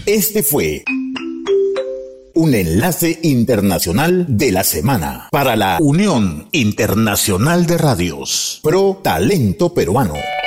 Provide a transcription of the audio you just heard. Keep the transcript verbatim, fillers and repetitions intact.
Este fue un enlace internacional de la semana para la Unión Internacional de Radios, Pro Talento Peruano.